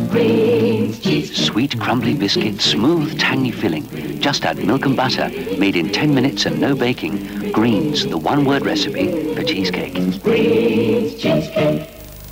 Green's cheesecake. Sweet crumbly biscuit, smooth tangy filling. Just add milk and butter, made in 10 minutes and no baking. Green's, the one-word recipe for cheesecake. Green's cheesecake.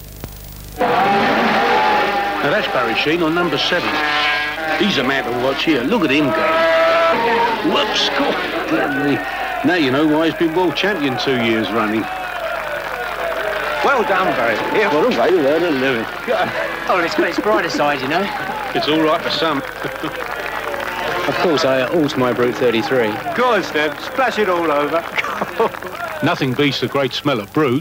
Now that's Barry Sheen on number 7. He's a man to watch here. Look at him go. Whoops, God, damn me. Now you know why he's been world champion 2 years running. Well done, Barry. Yeah, what a way to learn a living. Oh, it's got its brighter side, you know. It's all right for some. Of course, I alter my Brute 33. Go on, Steph, splash it all over. Nothing beats the great smell of Brute.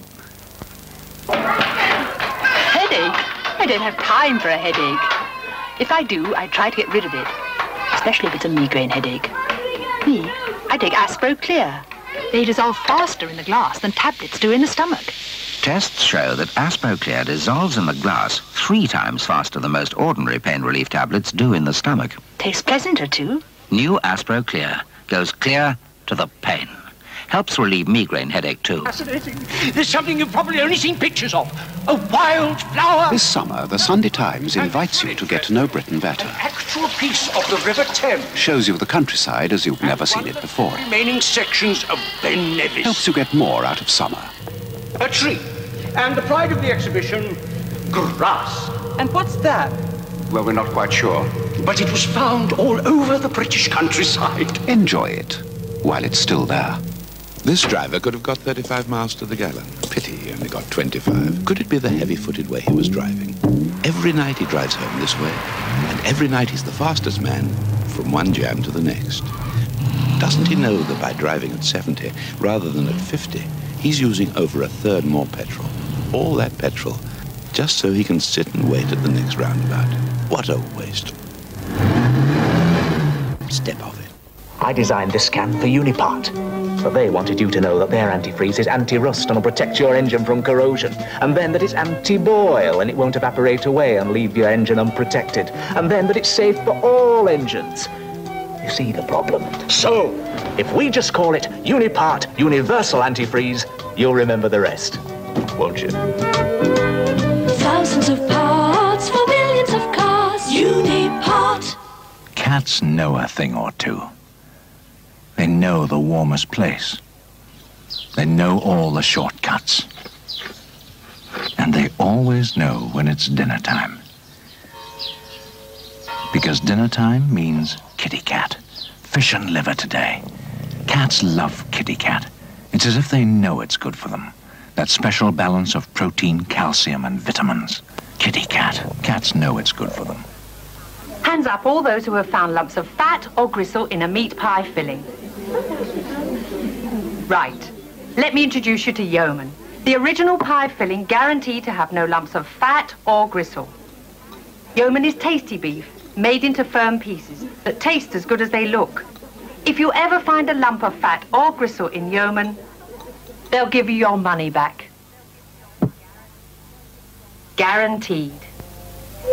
Headache? I don't have time for a headache. If I do, I try to get rid of it, especially if it's a migraine headache. Me, I take Aspro Clear. They dissolve faster in the glass than tablets do in the stomach. Tests show that Aspro Clear dissolves in the glass 3 times faster than most ordinary pain relief tablets do in the stomach. Tastes pleasanter too. New Aspro Clear goes clear to the pain. Helps relieve migraine headache too. Fascinating. There's something you've probably only seen pictures of. A wildflower. This summer, the Sunday Times invites you to get to know Britain better. An actual piece of the River Thames. Shows you the countryside as you've never seen it before. Remaining sections of Ben Nevis. Helps you get more out of summer. A tree. And the pride of the exhibition, grass. And what's that? Well, we're not quite sure. But it was found all over the British countryside. Enjoy it while it's still there. This driver could have got 35 miles to the gallon. Pity he only got 25. Could it be the heavy-footed way he was driving? Every night he drives home this way, and every night he's the fastest man from one jam to the next. Doesn't he know that by driving at 70 rather than at 50, he's using over a third more petrol? All that petrol, just so he can sit and wait at the next roundabout. What a waste. Step off it. I designed this can for Unipart, but they wanted you to know that their antifreeze is anti-rust and will protect your engine from corrosion, and then that it's anti-boil and it won't evaporate away and leave your engine unprotected, and then that it's safe for all engines. You see the problem? So, if we just call it Unipart Universal Antifreeze, you'll remember the rest, won't you? Thousands of parts for millions of cars. Unipart. Cats know a thing or two. They know the warmest place. They know all the shortcuts. And they always know when it's dinner time. Because dinner time means kitty cat. Fish and liver today. Cats love kitty cat. It's as if they know it's good for them. That special balance of protein, calcium, and vitamins. Kitty cat. Cats know it's good for them. Hands up all those who have found lumps of fat or gristle in a meat pie filling. Right. Let me introduce you to Yeoman, the original pie filling guaranteed to have no lumps of fat or gristle. Yeoman is tasty beef, made into firm pieces that taste as good as they look. If you ever find a lump of fat or gristle in Yeoman, they'll give you your money back. Guaranteed.